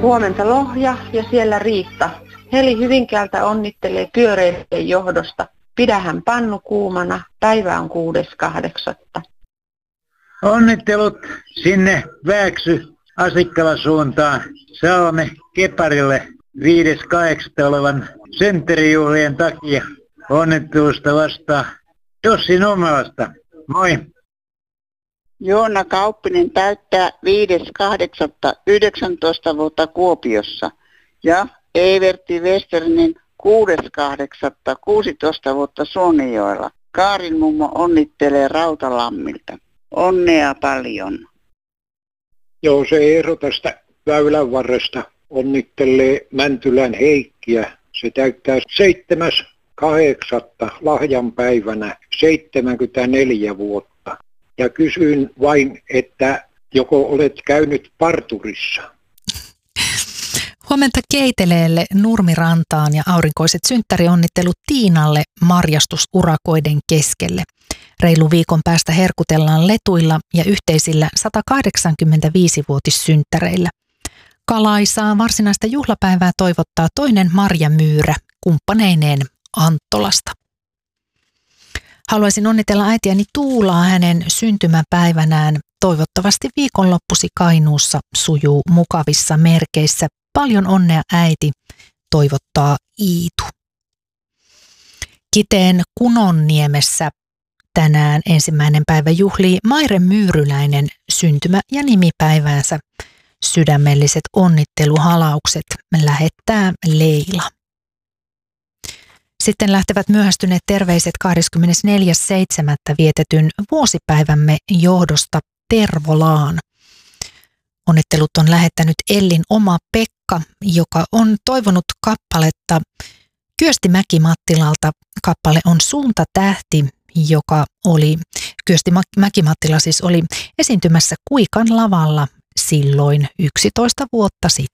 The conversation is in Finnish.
Huomenta Lohja ja siellä Riitta. Heli Hyvinkäältä onnittelee pyöreiden johdosta. Pidähän pannu kuumana, päivä on 6.8. Onnittelut sinne Vääksy Asikkala suuntaan Salme Keparille 5.8. olevan synttärijuhlien takia. Onnittelusta vastaa Jussi Nummelasta. Moi! Joona Kauppinen täyttää 5.8.19 vuotta Kuopiossa ja Everti Westerinen 6.8.16 vuotta Suonenjoella. Kaarin mummo onnittelee Rautalammilta. Onnea paljon. Joo, se Eero tästä väylän varresta onnittelee Mäntylän Heikkiä. Se täyttää 7.8. lahjanpäivänä 74 vuotta. Ja kysyin vain, että joko olet käynyt parturissa? Huomenta Keiteleelle, Nurmirantaan ja aurinkoiset synttärionnittelut Tiinalle marjastusurakoiden keskelle. Reilu viikon päästä herkutellaan letuilla ja yhteisillä 185-vuotissynttäreillä. Kalaisaa varsinaista juhlapäivää toivottaa toinen Marja Myyrä kumppaneineen Anttolasta. Haluaisin onnitella äitiäni Tuulaa hänen syntymäpäivänään. Toivottavasti viikonloppusi Kainuussa sujuu mukavissa merkeissä. Paljon onnea äiti, toivottaa Iitu. Kiteen Kunonniemessä tänään ensimmäinen päivä juhlii Maire Myyryläinen syntymä- ja nimipäiväänsä. Sydämelliset onnitteluhalaukset lähettää Leila. Sitten lähtevät myöhästyneet terveiset 24.7. vietetyn vuosipäivämme johdosta Tervolaan. Onnittelut on lähettänyt Ellin oma Pekka, joka on toivonut kappaletta Kyösti Mäki-Mattilalta. Kappale on Suuntatähti, joka oli, Kyösti Mäki-Mattila siis oli esiintymässä Kuikan lavalla silloin 11 vuotta sitten.